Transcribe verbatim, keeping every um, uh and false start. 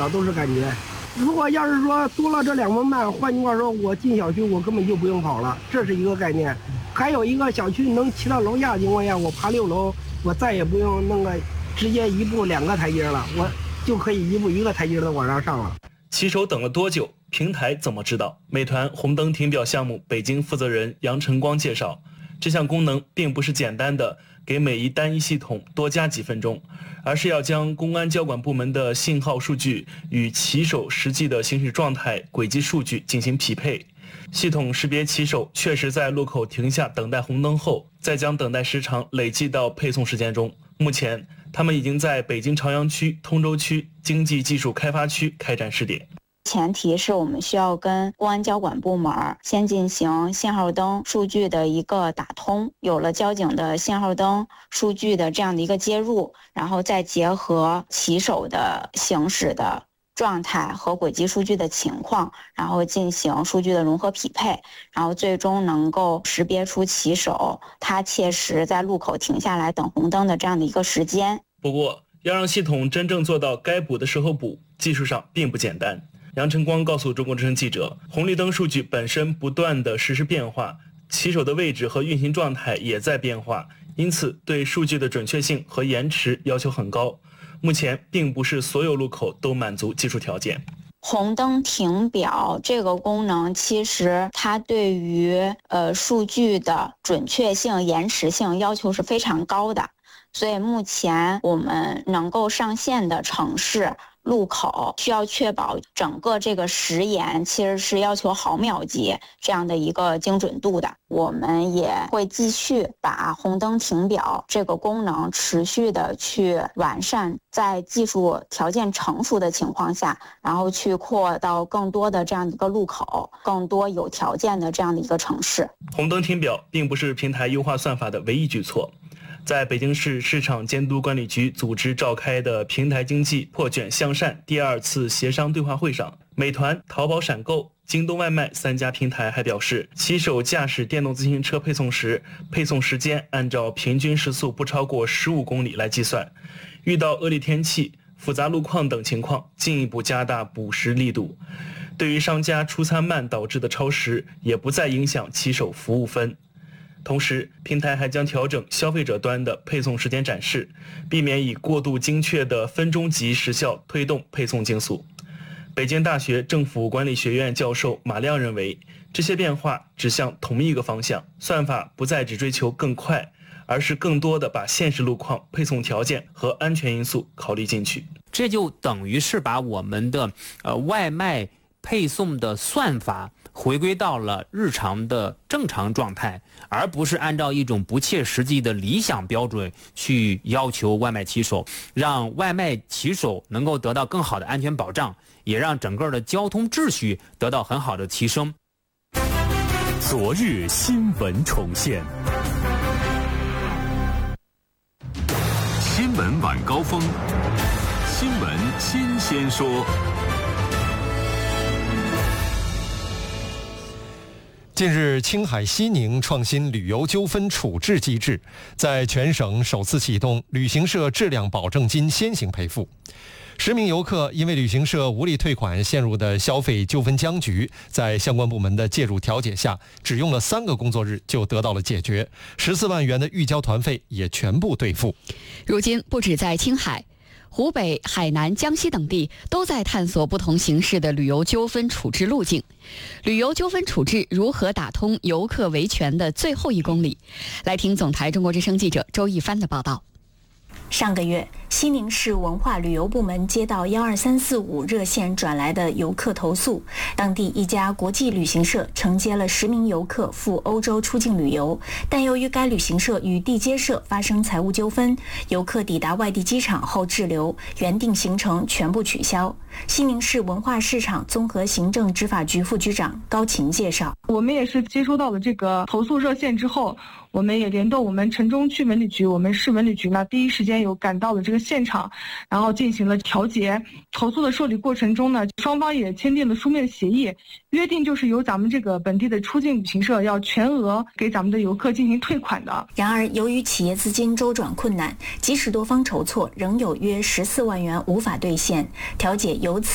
少都是感觉。如果要是说多了这两分半，换句话说，我进小区我根本就不用跑了，这是一个概念。还有一个小区能骑到楼下的情况下，我爬六楼，我再也不用那个直接一步两个台阶了，我就可以一步一个台阶的往上上了。 骑手等了多久？平台怎么知道？美团红灯停表项目北京负责人杨晨光介绍，这项功能并不是简单的给每一单一系统多加几分钟，而是要将公安交管部门的信号数据与骑手实际的行驶状态、轨迹数据进行匹配。系统识别骑手确实在路口停下等待红灯后，再将等待时长累计到配送时间中。目前，他们已经在北京朝阳区、通州区经济技术开发区开展试点。 前提是我们需要跟公安交管部门先进行信号灯数据的一个打通，有了交警的信号灯数据的这样的一个接入，然后再结合骑手的行驶的状态和轨迹数据的情况，然后进行数据的融合匹配，然后最终能够识别出骑手他切实在路口停下来等红灯的这样的一个时间。 不过，要让系统真正做到该补的时候补，技术上并不简单。杨晨光告诉中国之声记者，红绿灯数据本身不断的实时变化，骑手的位置和运行状态也在变化，因此对数据的准确性和延迟要求很高。目前并不是所有路口都满足技术条件。 红灯停表这个功能，其实它对于呃数据的准确性、延迟性要求是非常高的，所以目前我们能够上线的城市路口需要确保整个这个时延其实是要求毫秒级这样的一个精准度的。我们也会继续把红灯停表这个功能持续的去完善，在技术条件成熟的情况下，然后去扩到更多的这样的一个路口，更多有条件的这样的一个城市。 红灯停表并不是平台优化算法的唯一举措。在北京市市场监督管理局组织召开的平台经济破卷向善第二次协商对话会上，美团、淘宝闪购、京东外卖三家平台还表示，骑手驾驶电动自行车配送时，配送时间按照平均时速不超过十五公里来计算，遇到恶劣天气、复杂路况等情况，进一步加大补时力度。对于商家出餐慢导致的超时，也不再影响骑手服务分。同时，平台还将调整消费者端的配送时间展示，避免以过度精确的分钟级时效推动配送竞速。北京大学政府管理学院教授马亮认为，这些变化指向同一个方向，算法不再只追求更快，而是更多的把现实路况、配送条件和安全因素考虑进去。 这就等于是把我们的呃外卖配送的算法回归到了日常的正常状态，而不是按照一种不切实际的理想标准去要求外卖骑手，让外卖骑手能够得到更好的安全保障，也让整个的交通秩序得到很好的提升。 昨日新闻重现，新闻晚高峰，新闻新鲜说。 近日，青海西宁创新旅游纠纷处置机制，在全省首次启动旅行社质量保证金先行赔付。十名游客因为旅行社无力退款陷入的消费纠纷僵局，在相关部门的介入调解下，只用了三个工作日就得到了解决，十四万元的预交团费也全部兑付。 如今，不止在青海、湖北、海南、江西等地都在探索不同形式的旅游纠纷处置路径。旅游纠纷处置如何打通游客维权的最后一公里？来听总台中国之声记者周一帆的报道。 上个月，西宁市文化旅游部门接到一二三四五热线转来的游客投诉，当地一家国际旅行社承接了十名游客赴欧洲出境旅游，但由于该旅行社与地接社发生财务纠纷，游客抵达外地机场后滞留，原定行程全部取消。西宁市文化市场综合行政执法局副局长高琴介绍， 我们也是接收到了这个投诉热线之后，我们也联动我们城中区文旅局，我们市文旅局呢，第一时间有赶到了这个现场，然后进行了调解。投诉的受理过程中呢，双方也签订了书面协议，约定就是由咱们这个本地的出境旅行社要全额给咱们的游客进行退款的。 然而，由于企业资金周转困难，即使多方筹措，仍有约十四万元无法兑现。调解由此